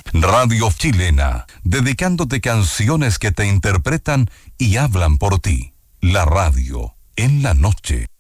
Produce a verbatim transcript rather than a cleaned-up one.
Radio Chilena, dedicándote canciones que te interpretan y hablan por ti. La radio en la noche.